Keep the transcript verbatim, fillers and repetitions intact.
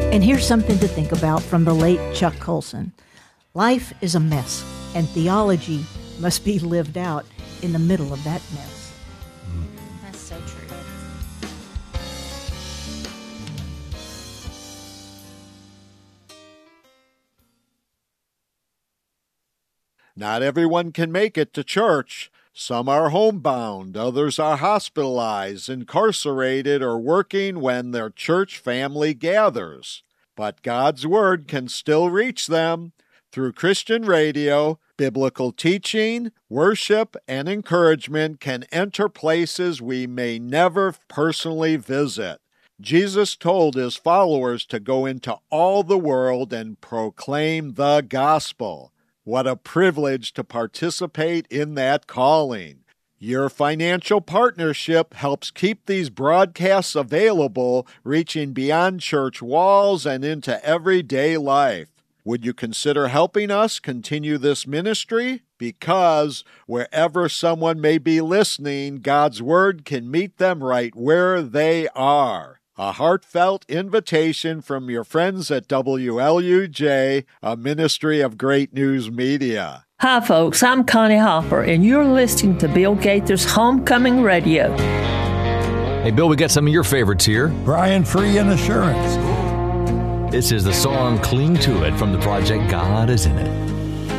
And here's something to think about from the late Chuck Colson. Life is a mess, and theology must be lived out in the middle of that mess. That's so true. Not everyone can make it to church. Some are homebound, others are hospitalized, incarcerated, or working when their church family gathers. But God's Word can still reach them through Christian radio. Biblical teaching, worship, and encouragement can enter places we may never personally visit. Jesus told his followers to go into all the world and proclaim the gospel. What a privilege to participate in that calling. Your financial partnership helps keep these broadcasts available, reaching beyond church walls and into everyday life. Would you consider helping us continue this ministry? Because wherever someone may be listening, God's Word can meet them right where they are. A heartfelt invitation from your friends at W L U J, a ministry of Great News Media. Hi, folks. I'm Connie Hopper, and you're listening to Bill Gaither's Homecoming Radio. Hey, Bill, we got some of your favorites here. Brian Free and Assurance. This is the song Cling to It from the project God Is In It.